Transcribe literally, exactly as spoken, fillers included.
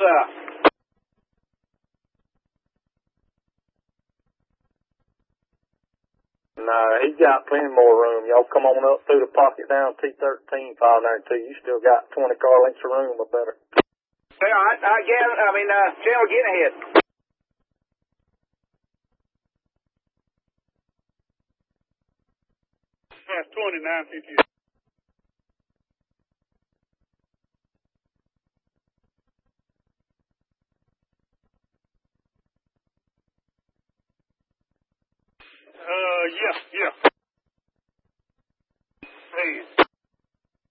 uh, Nah, he's got plenty more room. Y'all come on up through the pocket down T thirteen, five ninety-two. You still got twenty car lengths of room or better. yeah, I, I get, I mean, uh, Chandler, get ahead. That's twenty-nine fifty. Uh, yeah, yeah.